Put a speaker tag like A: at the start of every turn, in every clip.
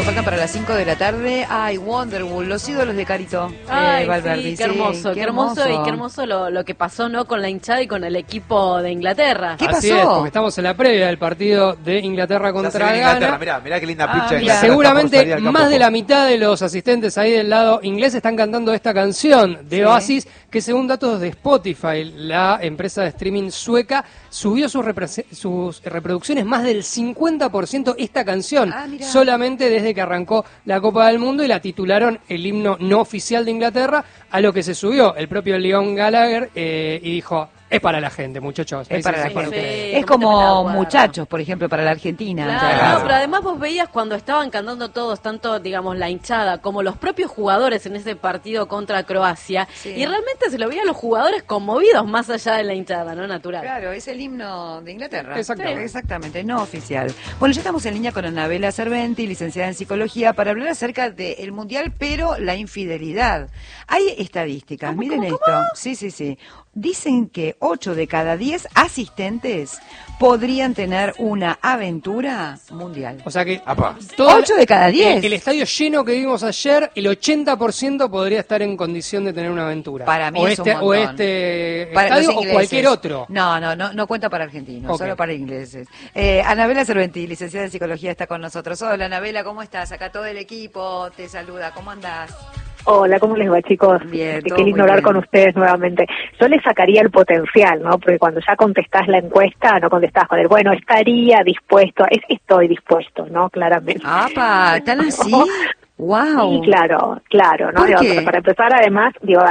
A: faltan para las 5 de la tarde. Ay, Wonderwall, los ídolos de Carito.
B: Ay,
A: Valverde.
B: sí, qué hermoso, qué hermoso y qué hermoso lo que pasó, ¿no? Con la hinchada y con el equipo de Inglaterra.
A: ¿Qué
C: Así
A: pasó?
C: es, porque estamos en la previa del partido de Inglaterra contra Ghana.
D: Mirá qué linda picha.
A: Mirá.
C: Seguramente más de la mitad de los asistentes ahí del lado inglés están cantando esta canción de Oasis, que según datos de Spotify, la empresa de streaming sueca, subió sus reproducciones más del 50% esta canción, solamente desde que arrancó la Copa del Mundo, y la titularon el himno no oficial de Inglaterra, a lo que se subió el propio Liam Gallagher y dijo: es para la gente, muchachos.
A: Es para la
C: para
A: gente.
C: ustedes.
A: Es como Muchachos, por ejemplo, para la Argentina.
B: Claro, pero además vos veías cuando estaban cantando todos, tanto, digamos, la hinchada como los propios jugadores en ese partido contra Croacia, y realmente se lo veían los jugadores conmovidos más allá de la hinchada, ¿no? Natural.
A: Claro, es el himno de Inglaterra.
C: Exactamente.
A: Exactamente, no oficial. Bueno, ya estamos en línea con Anabela Cerventi, licenciada en Psicología, para hablar acerca del Mundial, pero la infidelidad. Hay estadísticas, miren esto. Sí. Dicen que 8 de cada 10 asistentes podrían tener una aventura mundial.
C: O sea que
A: 8 de cada 10.
C: El estadio lleno que vimos ayer, el 80% podría estar en condición de tener una aventura.
A: Para mí
C: o
A: es un
C: este, o
A: montón.
C: este
A: Para
C: estadio
A: los
C: o
A: ingleses.
C: cualquier otro.
A: No cuenta para argentinos, solo para ingleses. Anabela Cerventi, licenciada en Psicología, está con nosotros. Hola, Anabela, ¿cómo estás? Acá todo el equipo te saluda. ¿Cómo andás?
E: Hola, ¿cómo les va, chicos?
A: Bien,
E: Qué lindo hablar con ustedes nuevamente. Yo les sacaría el potencial, ¿no? Porque cuando ya contestás la encuesta, no contestás con el, bueno, estaría dispuesto, estoy dispuesto, ¿no? Claramente.
A: ¡Apa! ¿Tan así? ¡Wow!
E: Sí, claro, ¿no? Digo, para empezar, además,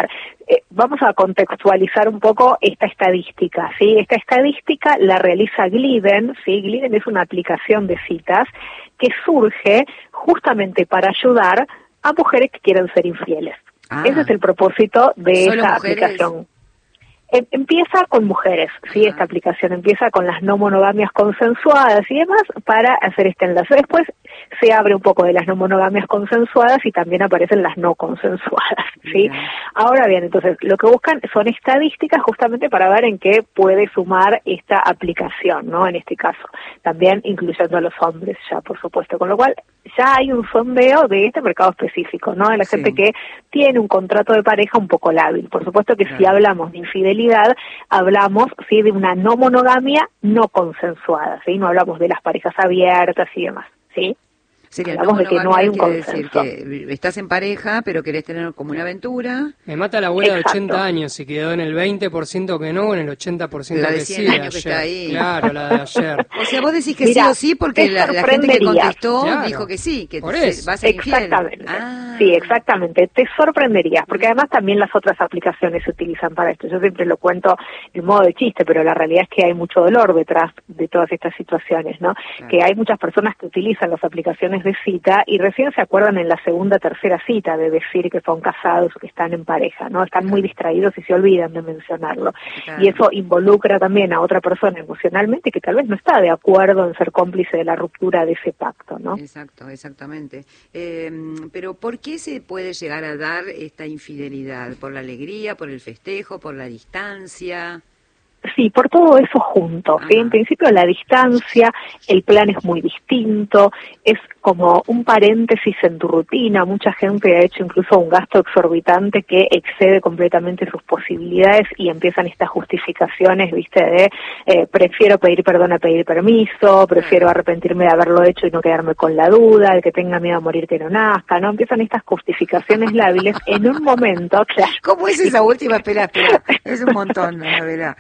E: vamos a contextualizar un poco esta estadística, ¿sí? Esta estadística la realiza Gliden, ¿sí? Gliden es una aplicación de citas que surge justamente para ayudar a mujeres que quieren ser infieles. Ese es el propósito de esta aplicación. Empieza con mujeres, ¿sí? Esta aplicación empieza con las no monogamias consensuadas y demás para hacer este enlace. Después se abre un poco de las no monogamias consensuadas y también aparecen las no consensuadas, ¿sí? Ahora bien, entonces, lo que buscan son estadísticas justamente para ver en qué puede sumar esta aplicación, ¿no? En este caso, también incluyendo a los hombres ya, por supuesto, con lo cual ya hay un sondeo de este mercado específico, ¿no? De la gente que tiene un contrato de pareja un poco lábil. Por supuesto que si hablamos de infidelidad, hablamos, ¿sí? De una no monogamia no consensuada, ¿sí? No hablamos de las parejas abiertas y demás, ¿sí? Hablamos de que no hay un consenso.
A: Decir que estás en pareja, pero querés tener como una aventura.
C: Me mata la abuela de 80 años, si quedó en el 20% que no o en el 80%
A: la de
C: que
A: 100
C: sí.
A: años que está ahí.
C: Claro, la de ayer.
A: O sea, vos decís que sí o sí porque la gente que contestó dijo que sí, que
C: por
A: va a ser infiel.
E: Exactamente. Sí, exactamente. Te sorprenderías, porque además también las otras aplicaciones se utilizan para esto. Yo siempre lo cuento en modo de chiste, pero la realidad es que hay mucho dolor detrás de todas estas situaciones, ¿no? Que hay muchas personas que utilizan las aplicaciones de cita y recién se acuerdan en la segunda, tercera cita de decir que son casados o que están en pareja, ¿no? Están muy distraídos y se olvidan de mencionarlo. Y eso involucra también a otra persona emocionalmente que tal vez no está de acuerdo en ser cómplice de la ruptura de ese pacto, ¿no?
A: Exactamente. Pero ¿por qué se puede llegar a dar esta infidelidad? ¿Por la alegría, por el festejo, por la distancia?
E: Sí, por todo eso junto, ¿sí? En principio la distancia, el plan es muy distinto, es como un paréntesis en tu rutina. Mucha gente ha hecho incluso un gasto exorbitante que excede completamente sus posibilidades y empiezan estas justificaciones, ¿viste? De prefiero pedir perdón a pedir permiso, prefiero arrepentirme de haberlo hecho y no quedarme con la duda, el que tenga miedo a morir que no nazca, ¿no? Empiezan estas justificaciones lábiles en un momento, claro.
A: ¿Cómo es esa última? Espera, es un montón, la verdad.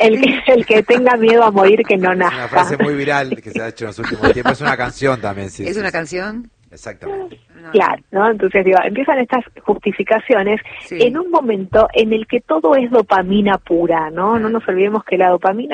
E: El que tenga miedo a morir que no nazca.
D: Es una frase muy viral que se ha hecho en los últimos tiempos. Es una canción también, sí.
A: ¿Es una canción?
D: Exactamente.
E: Claro, ¿no? Entonces, empiezan estas justificaciones en un momento en el que todo es dopamina pura, ¿no? No nos olvidemos que la dopamina